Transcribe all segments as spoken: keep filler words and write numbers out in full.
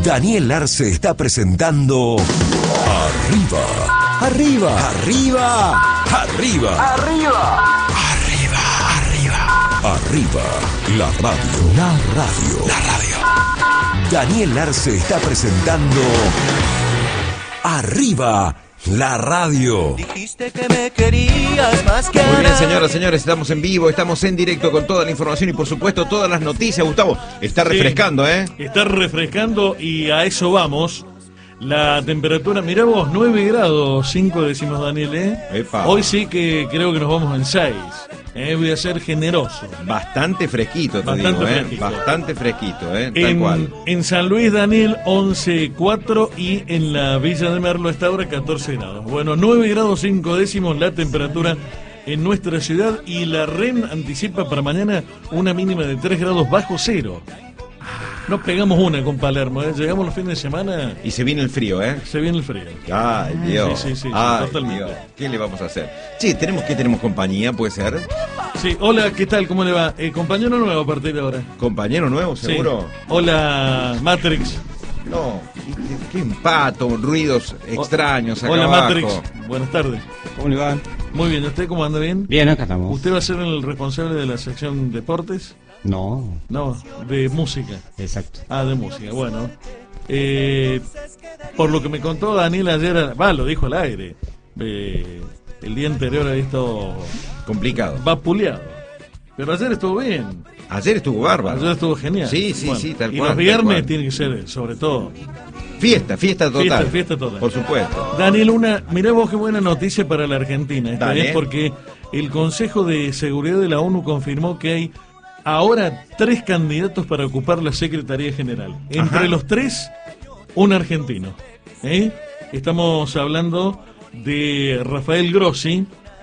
Daniel Arce está presentando Arriba, Arriba, Arriba, Arriba, Arriba, Arriba, Arriba, Arriba, la radio, la radio, la radio. Daniel Arce está presentando Arriba, la radio. Dijiste que me querías más que Muy bien, señoras y señores, estamos en vivo, estamos en directo con toda la información y por supuesto todas las noticias. Gustavo, está refrescando, sí, ¿eh? Está refrescando y a eso vamos. La temperatura, mirá vos, nueve grados, cinco décimos, Daniel, ¿eh? Epa. Hoy sí que creo que nos vamos en seis. ¿eh? Voy a ser generoso. Bastante fresquito, te Bastante digo, ¿eh? fresquito. Bastante fresquito, ¿eh? Tal En, cual. en San Luis, Daniel, once cuatro y en la Villa de Merlo está ahora catorce grados. Bueno, nueve grados cinco décimos la temperatura en nuestra ciudad y la R E M anticipa para mañana una mínima de tres grados bajo cero. No pegamos una con Palermo, ¿eh? Llegamos los fines de semana, Y se viene el frío, ¿eh? se viene el frío. Ay, Dios. Sí, sí, sí, Ay, totalmente. Dios. ¿Qué le vamos a hacer? Sí, tenemos que tenemos compañía, puede ser. Sí, hola, ¿qué tal? ¿Cómo le va? Eh, compañero nuevo a partir de ahora. Compañero nuevo, seguro. Sí. Hola, Matrix. No, qué, qué empato, ruidos extraños acá Hola, abajo. Matrix. Buenas tardes. ¿Cómo le va? Muy bien, ¿usted cómo anda bien? Bien, acá estamos. ¿Usted va a ser el responsable de la sección deportes? No, No, de música. exacto. Ah, de música, bueno. Eh, por lo que me contó Daniel ayer, va, lo dijo al aire. Eh, el día anterior ha visto Complicado. vapuleado. Pero ayer estuvo bien. Ayer estuvo bárbaro. Ayer estuvo genial. Sí, sí, Bueno, sí, tal y cual, los tal viernes cual. tiene que ser, sobre todo. Fiesta, fiesta total. Fiesta, fiesta total. Por supuesto. Daniel, una, mirá vos qué buena noticia para la Argentina. Esta Dale. vez porque el Consejo de Seguridad de la ONU confirmó que hay ahora tres candidatos para ocupar la Secretaría General. Entre Ajá. los tres, un argentino. ¿eh? Estamos hablando de Rafael Grossi.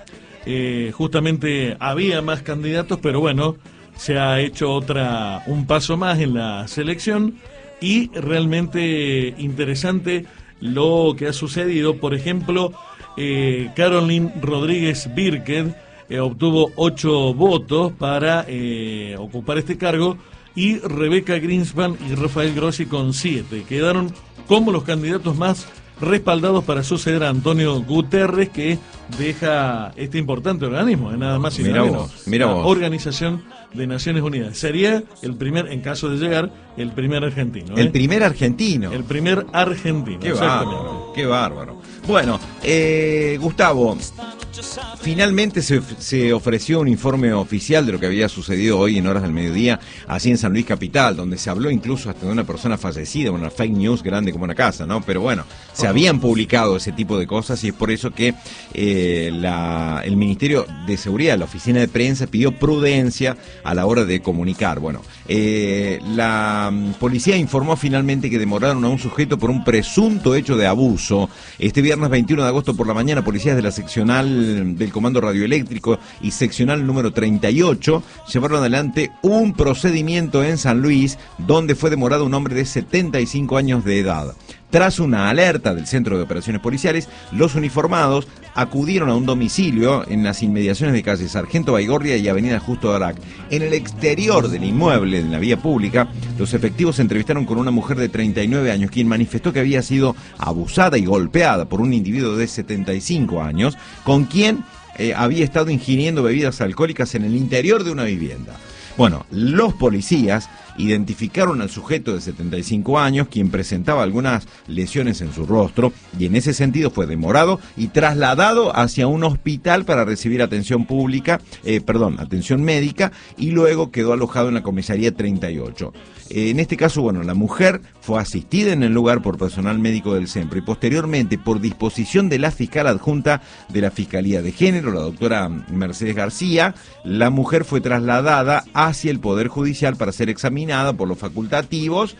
Eh, justamente había más candidatos, pero bueno, se ha hecho otra un paso más en la selección y realmente interesante lo que ha sucedido. Por ejemplo, eh, Caroline Rodríguez Birked eh, obtuvo ocho votos para eh, ocupar este cargo y Rebeca Greenspan y Rafael Grossi con siete. Quedaron como los candidatos más respaldados para suceder a Antonio Guterres, que deja este importante organismo, de nada más y Mira nada vos, menos, mira la vos. Organización de Naciones Unidas. Sería el primer, en caso de llegar, el primer argentino. ¿eh? El primer argentino. El primer argentino, Qué exactamente. bárbaro, qué bárbaro. Bueno, eh, Gustavo, finalmente se, se ofreció un informe oficial de lo que había sucedido hoy en horas del mediodía, así en San Luis Capital, donde se habló incluso hasta de una persona fallecida, una fake news grande como una casa, ¿no? Pero bueno, se habían publicado ese tipo de cosas y es por eso que eh, la, el Ministerio de Seguridad, la Oficina de Prensa, pidió prudencia a la hora de comunicar. Bueno, eh, la mm, policía informó finalmente que demoraron a un sujeto por un presunto hecho de abuso. Este viernes veintiuno de agosto por la mañana, policías de la seccional del Comando Radioeléctrico y seccional número treinta y ocho llevaron adelante un procedimiento en San Luis donde fue demorado un hombre de setenta y cinco años de edad. Tras una alerta del Centro de Operaciones Policiales, los uniformados acudieron a un domicilio en las inmediaciones de calle Sargento Baigorria y Avenida Justo Darac. En el exterior del inmueble, en la vía pública, los efectivos se entrevistaron con una mujer de treinta y nueve años, quien manifestó que había sido abusada y golpeada por un individuo de setenta y cinco años, con quien eh, había estado ingiriendo bebidas alcohólicas en el interior de una vivienda. Bueno, los policías identificaron al sujeto de setenta y cinco años, quien presentaba algunas lesiones en su rostro, y en ese sentido fue demorado y trasladado hacia un hospital para recibir atención pública, eh, perdón, atención médica, y luego quedó alojado en la comisaría treinta y ocho. Eh, en este caso, bueno, la mujer fue asistida en el lugar por personal médico del centro y posteriormente, por disposición de la fiscal adjunta de la Fiscalía de Género, la doctora Mercedes García, la mujer fue trasladada hacia el Poder Judicial para ser examinada por los facultativos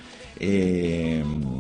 eh,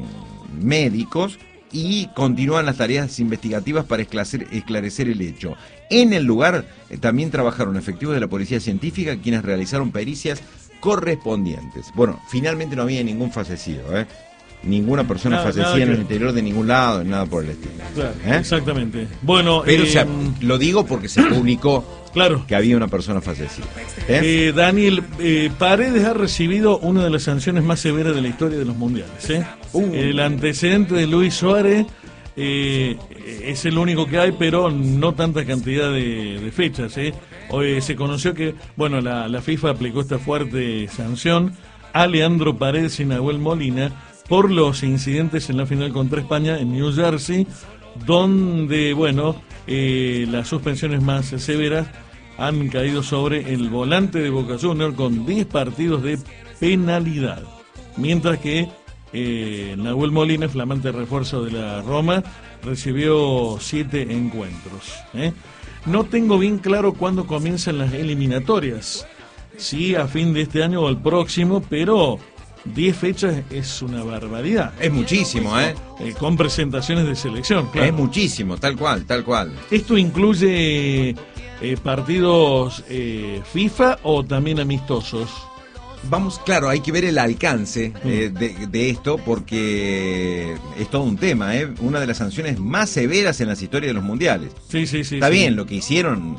médicos y continúan las tareas investigativas para esclarecer, esclarecer el hecho. En el lugar eh, también trabajaron efectivos de la Policía Científica, quienes realizaron pericias correspondientes. Bueno, finalmente no había ningún fallecido, ¿eh? ninguna persona Nada, fallecida nada en el que- interior de ningún lado, nada por el estilo. Claro, ¿Eh? exactamente. Bueno, Pero eh, o sea, lo digo porque se publicó claro. que había una persona fallecida. ¿Eh? Eh, Daniel, eh, Paredes ha recibido una de las sanciones más severas de la historia de los mundiales. ¿eh? Uh. El antecedente de Luis Suárez eh, es el único que hay, pero no tanta cantidad de, de fechas. ¿eh? Hoy se conoció que, bueno, la, la FIFA aplicó esta fuerte sanción a Leandro Paredes y Nahuel Molina por los incidentes en la final contra España en New Jersey, donde, bueno, eh, las suspensiones más severas han caído sobre el volante de Boca Juniors con diez partidos de penalidad, mientras que eh, Nahuel Molina, flamante refuerzo de la Roma, recibió siete encuentros. ¿eh? No tengo bien claro cuándo comienzan las eliminatorias, si a fin de este año o el próximo, pero diez fechas es una barbaridad. Es muchísimo, ¿eh? Eh, con presentaciones de selección, claro. Es muchísimo, tal cual, tal cual. ¿Esto incluye eh, partidos eh, FIFA o también amistosos? Vamos, claro, hay que ver el alcance eh, de, de esto porque es todo un tema, ¿eh? Una de las sanciones más severas en las historias de los mundiales. Sí, sí, sí. Está sí. bien, lo que hicieron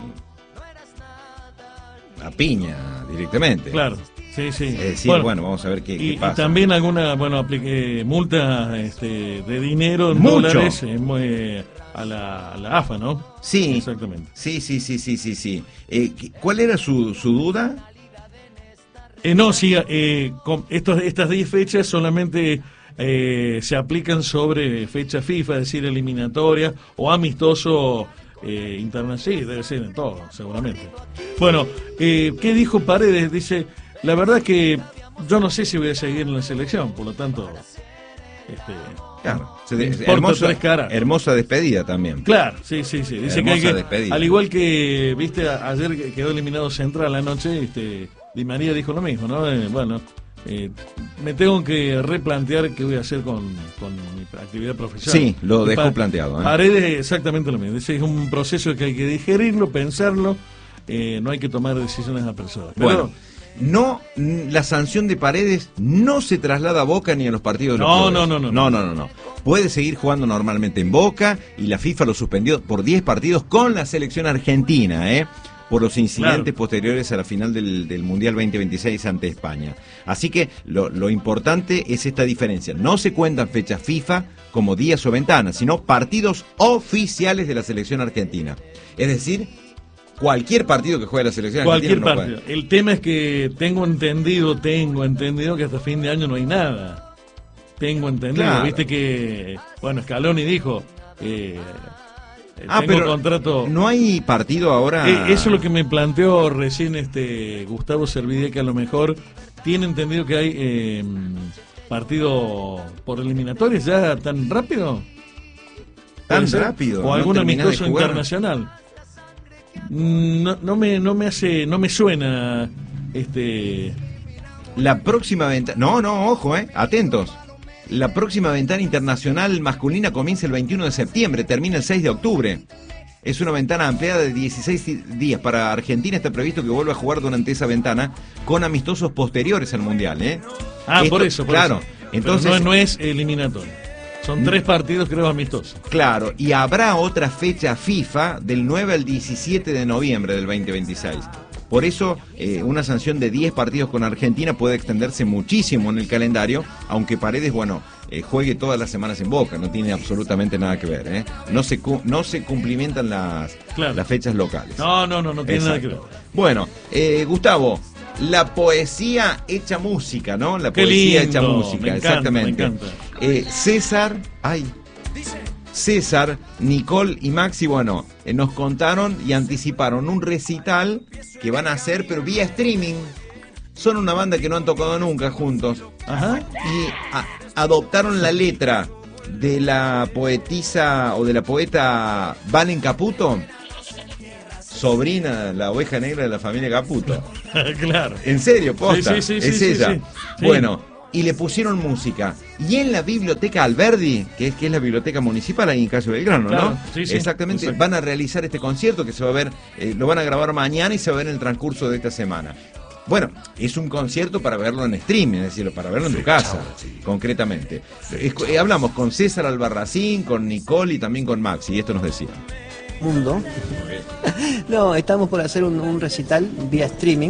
a piña directamente. Claro, sí, sí. Es decir, bueno, vamos a ver qué, y, qué pasa. y también alguna, bueno, aplique, multa este, de dinero en Mucho. dólares eh, muy, a, la, a la A F A, ¿no? Sí, Exactamente. sí, sí, sí, sí, sí, sí. Eh, ¿Cuál era su, su duda? Eh, no, sí, eh, con estos, estas diez fechas solamente eh, se aplican sobre fecha FIFA, es decir, eliminatoria o amistoso eh, internacional. Sí, debe ser en todo, seguramente. Bueno, eh, ¿qué dijo Paredes? Dice, la verdad que yo no sé si voy a seguir en la selección, por lo tanto... Este, Claro, se me de- importa hermosa, tres caras. hermosa despedida también. Claro, sí, sí, sí. Dice que, hay Hermosa que despedida. al igual que, viste, a- ayer que quedó eliminado Central anoche, este, Di María dijo lo mismo, ¿no? Eh, bueno, eh, me tengo que replantear qué voy a hacer con, con mi actividad profesional. Sí, lo Y dejó Pa- planteado, ¿eh? Paredes exactamente lo mismo. Dice, es un proceso que hay que digerirlo, pensarlo, eh, no hay que tomar decisiones apresuradas. Pero, Bueno, no, n- la sanción de Paredes no se traslada a Boca ni a los partidos de los No, clubes. no, no, no, no, no, no, no. Puede seguir jugando normalmente en Boca y la FIFA lo suspendió por diez partidos con la selección argentina, ¿eh? Por los incidentes Claro. posteriores a la final del, del Mundial veinte veintiséis ante España. Así que lo, lo importante es esta diferencia. No se cuentan fechas FIFA como días o ventanas, sino partidos oficiales de la selección argentina. Es decir, cualquier partido que juegue la selección cualquier argentina no partido. puede. El tema es que tengo entendido, tengo entendido que hasta fin de año no hay nada. Tengo entendido, Claro. viste que, bueno, Scaloni dijo, eh, Ah, tengo pero contrato. no hay partido ahora. Eh, eso es lo que me planteó recién este Gustavo Servide, que a lo mejor tiene entendido que hay eh, partido por eliminatorias ya tan rápido. Tan ¿Puede ser? rápido, O no algún terminás de amistoso jugar. internacional. No, no me no me hace no me suena este La próxima ventana. No, no, ojo, eh. Atentos. La próxima ventana internacional masculina comienza el veintiuno de septiembre, termina el seis de octubre. Es una ventana ampliada de dieciséis días. Para Argentina está previsto que vuelva a jugar durante esa ventana con amistosos posteriores al Mundial, ¿eh? Ah, Esto- por eso, por claro. eso. Pero Entonces, no, no es eliminatorio. Son tres partidos, creo, amistosos. claro, y habrá otra fecha FIFA del nueve al diecisiete de noviembre del veinte veintiséis. Por eso, eh, una sanción de diez partidos con Argentina puede extenderse muchísimo en el calendario, aunque Paredes, bueno, eh, juegue todas las semanas en Boca, no tiene absolutamente nada que ver, ¿eh? No se, cu- no se cumplimentan las, Claro. las fechas locales. No, no, no, no tiene nada que ver. Exacto. Bueno, eh, Gustavo, la poesía hecha música, ¿no? La Qué poesía lindo, hecha música, me encanta, exactamente. me encanta. Eh, César, ay, César, Nicole y Maxi, bueno, eh, nos contaron y anticiparon un recital que van a hacer, pero vía streaming. Son una banda que no han tocado nunca juntos Ajá. y a- adoptaron la letra de la poetisa o de la poeta Valen Caputo, sobrina, la oveja negra de la familia Caputo. Claro. En serio, posta, Sí, sí, sí, es sí, ella. sí, sí. Bueno, y le pusieron música. Y en la biblioteca Alberdi, que es que es la biblioteca municipal ahí en Calle Belgrano, Claro, ¿no? sí, sí, Exactamente, exacto. van a realizar este concierto que se va a ver, eh, lo van a grabar mañana y se va a ver en el transcurso de esta semana. Bueno, es un concierto para verlo en streaming, es decir, para verlo en tu casa, concretamente. Es- eh, hablamos con César Albarracín, con Nicole y también con Maxi, y esto nos decía. Mundo. No, estamos por hacer un, un recital vía streaming.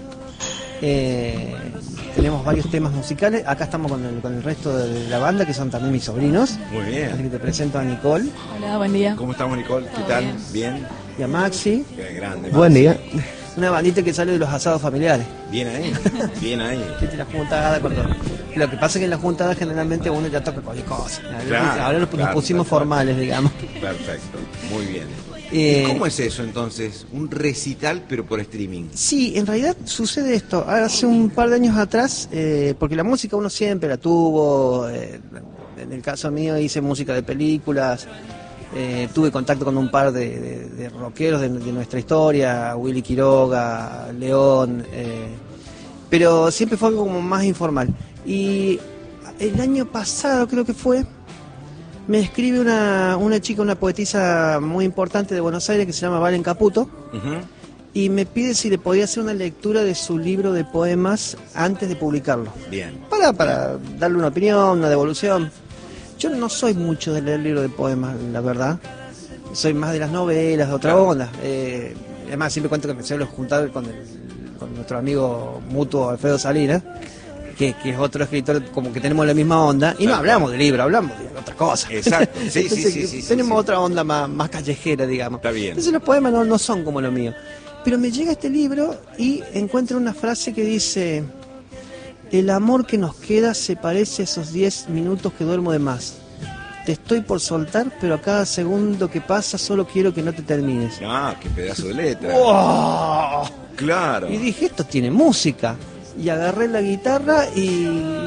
Eh, tenemos varios temas musicales. Acá estamos con el, con el resto de la banda, que son también mis sobrinos. Muy Así bien. que te presento a Nicole Hola, buen día. ¿Cómo estamos, Nicole? ¿Qué Todo tal? bien. ¿Bien? y a Maxi. Qué grande. Buen Maxi. día. Una bandita que sale de los asados familiares. Bien ahí, bien ahí. Viste, la juntada cuando... Lo que pasa es que en la juntada generalmente uno ya toca cualquier cosa. Claro, Ahora nos, claro, nos pusimos claro. formales, digamos. Perfecto, muy bien. Eh, ¿Y cómo es eso entonces? Un recital pero por streaming. Sí, en realidad sucede esto. Hace un par de años atrás, eh, porque la música uno siempre la tuvo, eh, en el caso mío hice música de películas, eh, tuve contacto con un par de, de- de rockeros de, de nuestra historia, Willy Quiroga, León, eh, pero siempre fue algo como más informal. Y el año pasado creo que fue, me escribe una, una chica, una poetisa muy importante de Buenos Aires que se llama Valen Caputo, Ujú. y me pide si le podía hacer una lectura de su libro de poemas antes de publicarlo. Bien. Para, para darle una opinión, una devolución. Yo no soy mucho de leer libros de poemas, la verdad. Soy más de las novelas, de otra Claro. onda. Eh, además, siempre cuento que me suelo juntar con, el- con nuestro amigo mutuo Alfredo Salinas, que, que es otro escritor como que tenemos la misma onda, y no Tal hablamos cual. de libros, hablamos de otra cosa. Exacto. Sí, sí, Entonces, sí, sí, sí, tenemos sí. otra onda más, más callejera, digamos. Está bien. Entonces los poemas no, no son como lo mío. Pero me llega este libro y encuentro una frase que dice: el amor que nos queda se parece a esos diez minutos que duermo de más. Te estoy por soltar, pero a cada segundo que pasa solo quiero que no te termines. Ah, qué pedazo de letra. ¡Oh! Claro. Y dije, esto tiene música. Y agarré la guitarra y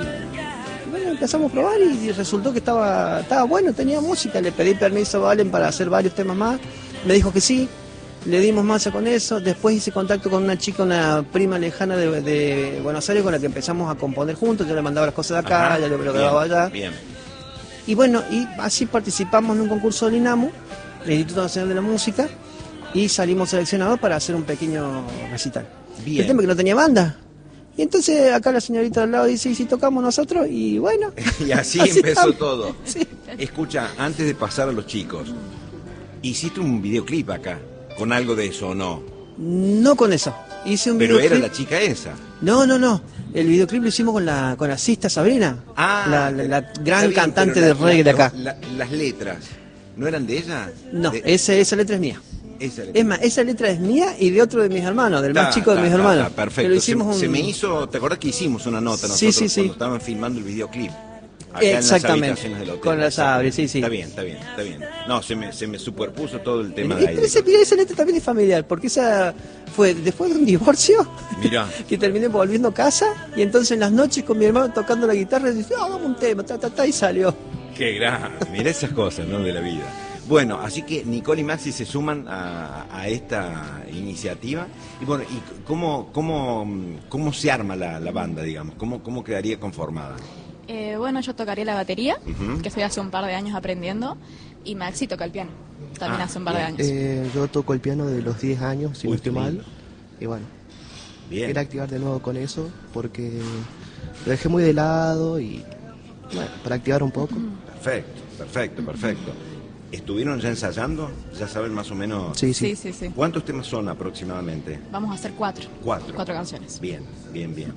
bueno, empezamos a probar y resultó que estaba, estaba bueno, tenía música. Le pedí permiso a Valen para hacer varios temas más. Me dijo que sí, le dimos masa con eso. Después hice contacto con una chica, una prima lejana de, de Buenos Aires, con la que empezamos a componer juntos. Yo le mandaba las cosas de acá, Ajá. ya lo, lo Bien, grababa allá. Bien. Y bueno, y así participamos en un concurso del INAMU, el Instituto Nacional de la Música, y salimos seleccionados para hacer un pequeño recital. Bien. El tema es que no tenía banda. Y entonces acá la señorita al lado dice, ¿y si tocamos nosotros? Y bueno. Y así, así empezó estamos. todo. Sí. Escucha, antes de pasar a los chicos, ¿hiciste un videoclip acá? ¿Con algo de eso o no? No con eso. Hice un Pero era videoclip. la chica esa. No, no, no. El videoclip lo hicimos con la, con la Sista Sabrina, Ah, la, la- la está gran bien, cantante pero de la- reggae de la- acá. la- las letras, ¿no eran de ella? No, De- esa, esa letra es mía. esa letra. Es más, esa letra es mía y de otro de mis hermanos, del más Ta, chico de ta, mis ta, hermanos. ta, perfecto. Que lo hicimos se, un- se me hizo, ¿te acuerdas que hicimos una nota Sí, nosotros sí, sí. cuando estaban filmando el videoclip? Acá en las Exactamente. habitaciones del hotel. Con la Sabri, sí, sí. Está bien, está bien, está bien. No, se me, se me superpuso todo el tema Y- de ahí. pero ese, mira, esa letra también es familiar, porque esa fue después de un divorcio Mirá. que terminé volviendo a casa y entonces en las noches con mi hermano tocando la guitarra y dice, ah, vamos a un tema, ta, ta, ta, y salió. Qué grande. Mira esas cosas, ¿no? De la vida. Bueno, así que Nicole y Maxi se suman a, a esta iniciativa. Y bueno, ¿y cómo, cómo, cómo se arma la, la banda, digamos? ¿Cómo, cómo quedaría conformada? Eh, bueno, yo tocaría la batería, Ujú. que estoy hace un par de años aprendiendo, y Maxi toca el piano, también Ah, hace un par de bien. años. Eh, yo toco el piano de los diez años, si Uy, no estoy qué mal. lindo. Y bueno, Bien. quería activar de nuevo con eso porque lo dejé muy de lado y bueno, para activar un poco. Perfecto, perfecto, perfecto. ¿Estuvieron ya ensayando? ¿Ya saben más o menos? Sí, Sí, sí. sí, sí. ¿Cuántos temas son aproximadamente? Vamos a hacer cuatro. Cuatro. Cuatro canciones. Bien, bien, bien.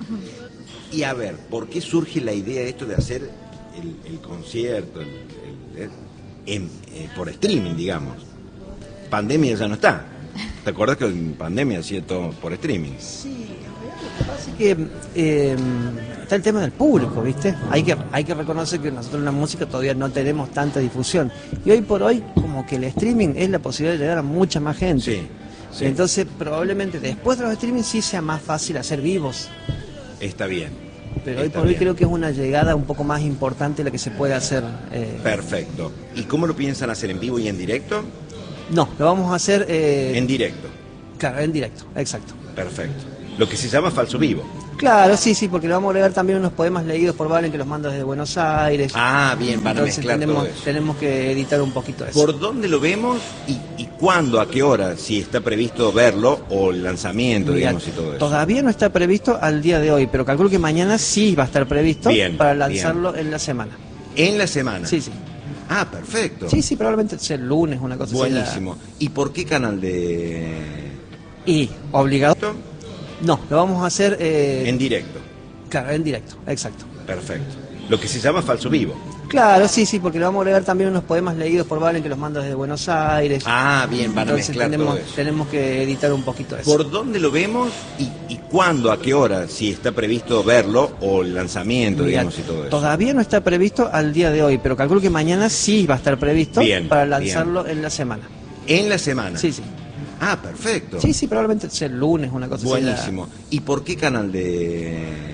Y a ver, ¿por qué surge la idea de esto de hacer el, el concierto el- el- el- en- eh, por streaming, digamos? Pandemia ya no está. ¿Te acuerdas que en pandemia hacía todo por streaming? Sí, lo que pasa es que eh, está el tema del público, ¿viste? Hay que, hay que reconocer que nosotros en la música todavía no tenemos tanta difusión. Y hoy por hoy, como que el streaming es la posibilidad de llegar a mucha más gente. Sí, sí. Entonces, probablemente después de los streaming sí sea más fácil hacer vivos. Está bien. Pero hoy Está por hoy bien. creo que es una llegada un poco más importante la que se puede hacer. eh, Perfecto. ¿Y cómo lo piensan hacer? ¿En vivo y en directo? No, lo vamos a hacer. eh, En directo. Claro, en directo, exacto. Perfecto. Lo que se llama falso vivo. Claro, sí, sí, porque le vamos a agregar también unos poemas leídos por Valen que los manda desde Buenos Aires. Ah, bien, van a Entonces mezclar tenemos, todo eso. tenemos que editar un poquito eso. ¿Por dónde lo vemos y, y cuándo, a qué hora? Si está previsto verlo o el lanzamiento, Mira, digamos, y todo eso. todavía no está previsto al día de hoy, pero calculo que mañana sí va a estar previsto Bien, para lanzarlo en la semana. En la semana. Sí, sí. Ah, perfecto. Sí, sí, probablemente sea el lunes, una cosa Buenísimo. ¿Y por qué canal de...? así. Y obligado. No, lo vamos a hacer. Eh, En directo. Claro, en directo, exacto. Perfecto. Lo que se llama falso vivo. Claro, sí, sí, porque le vamos a agregar también unos poemas leídos por Valen que los manda desde Buenos Aires. Ah, bien, van a Entonces mezclar tenemos, todo eso. tenemos que editar un poquito eso. ¿Por dónde lo vemos y, y cuándo, a qué hora? Si está previsto verlo o el lanzamiento, Mira, digamos, y todo eso. todavía no está previsto al día de hoy, pero calculo que mañana sí va a estar previsto Bien, para lanzarlo en la semana. En la semana. Sí, sí. Ah, perfecto. Sí, sí, probablemente sea el lunes, una cosa así. Buenísimo. ¿Y por qué canal de...?